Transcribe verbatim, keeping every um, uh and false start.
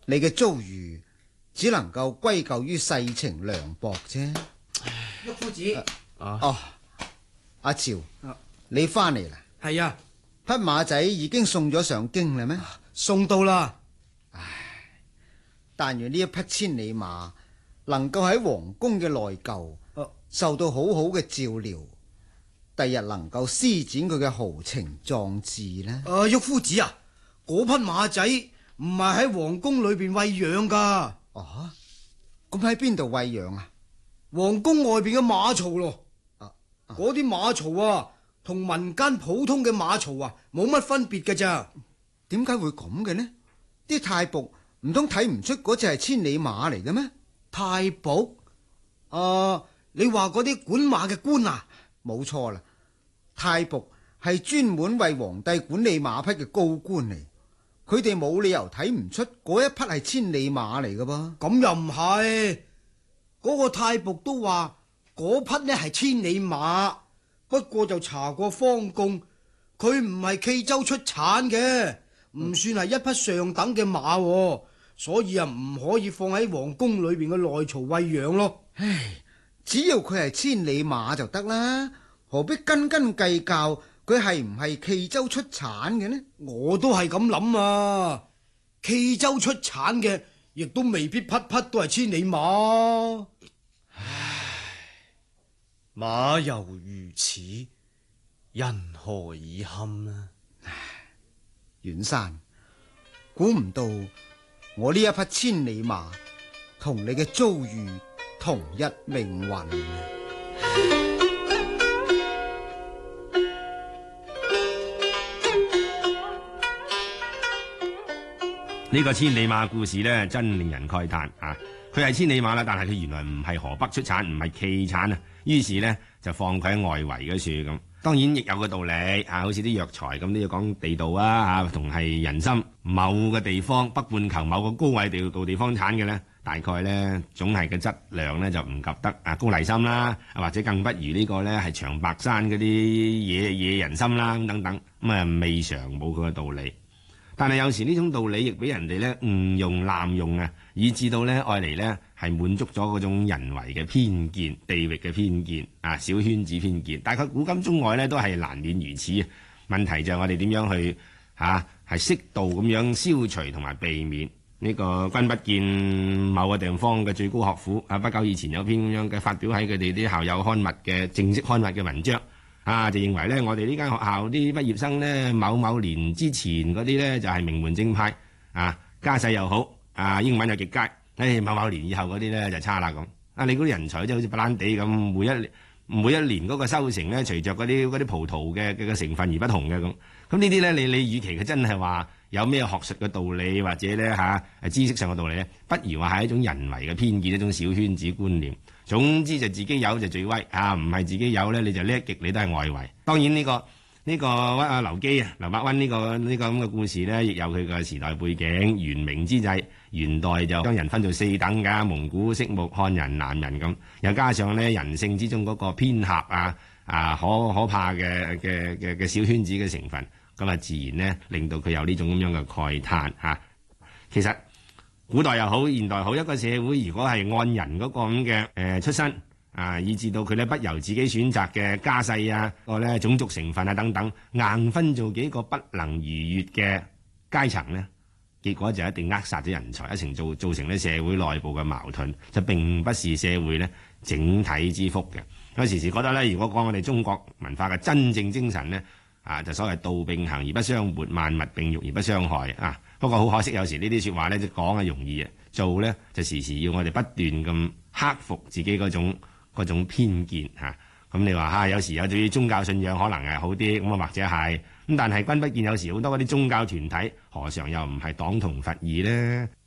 你嘅遭遇只能夠歸咎於世情涼薄啫。 郁夫子， 啊、哦，阿趙，啊、你翻嚟啦？ 係啊， 匹馬仔已經送咗上京啦咩？ 送到啦。 唉，但願呢一匹千里馬能夠喺皇宮嘅內廄、啊、受到好好嘅照料，第日能夠施展佢嘅豪情壯志呢？ 誒、啊，郁夫子啊，嗰匹馬仔唔係喺皇宮裏邊餵養噶。 哦，咁喺邊度餵養啊？ 皇宮外邊嘅馬槽咯。嗰啲馬槽啊，同民間普通嘅馬槽啊，冇乜分別㗎咋？ 點解會咁嘅呢？啲太僕唔通睇唔出嗰隻係千里馬嚟嘅咩？ 太僕？啊，你話嗰啲管馬嘅官啊？ 冇錯啦，太僕係專門為皇帝管理馬匹嘅高官嚟，佢哋冇理由睇唔出嗰一匹係千里馬嚟嘅噃。 咁又唔係，嗰個太僕都話嗰匹呢係千里馬，不過就查過方貢，佢唔係冀州出產嘅，唔算係一匹上等嘅馬，所以啊唔可以放喺皇宮裏邊嘅內槽餵養咯。 唉，只要佢係千里馬就得啦，何必斤斤計較佢係唔係冀州出產嘅呢？ 我都係咁諗啊，冀州出產嘅亦都未必匹匹都係千里馬。 馬猶如此，人何以堪呢？ 遠山，估唔到我呢一匹千里馬同你嘅遭遇同一命運。 呢個千里馬故事呢，真令人慨嘆啊！佢係千里馬啦，但係佢原來唔係河北出產，唔係冀產啊。於是呢，就放佢喺外圍嗰處咁。當然亦有個道理啊，好似啲藥材咁都要講地道啊，同係人心。某個地方北半球某個高緯地道地方產嘅呢，大概呢總係嘅質量呢就唔及得啊高麗參啦，或者更不如呢個呢係長白山嗰啲野野人參啦咁等等。咁啊未嘗冇佢嘅道理。但係有時呢種道理亦俾人哋咧誤用濫用啊，以致到咧愛嚟咧係滿足咗嗰種人為嘅偏見、地域嘅偏見啊、小圈子偏見。大概古今中外咧都係難免如此。問題就係我哋點樣去嚇係適度咁樣消除同埋避免呢個君不見某個地方嘅最高學府啊，不久以前有篇咁樣嘅發表喺佢哋啲校友刊物嘅正式刊物嘅文章。啊！就認為咧，我哋呢間學校啲畢業生咧，某某年之前嗰啲咧就係名門正派，啊家世又好，啊英文又極佳。誒某某年以後嗰啲咧就差啦咁。啊你嗰啲人才即係好似白蘭地咁，每一每一年嗰個收成咧，隨着嗰啲嗰啲葡萄嘅嘅成分而不同嘅咁。咁呢啲咧，你你與其佢真係話有咩學術嘅道理，或者咧嚇係知識上嘅道理咧，不如話係一種人為嘅偏見，一種小圈子觀念。總之就自己有就最威啊，唔係自己有咧你就叻極，你都係外圍。當然呢、這個呢、這個啊劉基啊劉伯溫呢個呢、這個咁嘅故事咧，亦有佢嘅時代背景。元明之際，元代就將人分做四等㗎，蒙古、色目、漢人、南人咁。又加上咧人性之中嗰個偏狹啊啊可可怕嘅嘅嘅嘅小圈子嘅成分，咁啊自然咧令到佢有呢種咁樣嘅慨嘆嚇。其實古代又好，現代好，一個社會如果係按人嗰個咁嘅誒出身啊，以至到佢咧不由自己選擇嘅家世啊，個咧種族成分啊等等，硬分做幾個不能逾越嘅階層咧，結果就一定扼殺咗人才，一成造造成咧社會內部嘅矛盾，就並不是社會咧整體之福嘅。我時時覺得咧，如果講我哋中國文化嘅真正精神咧，啊就所謂道並行而不相悖，萬物並育而不相害啊。不過好可惜，有時呢啲說話咧，就講係容易啊，做咧就時時要我哋不斷咁克服自己嗰種嗰種偏見嚇。咁、啊、你話嚇、啊，有時有啲宗教信仰可能係好啲，咁啊或者係咁，但係君不見有時好多嗰啲宗教團體何嘗又唔係黨同伐異咧？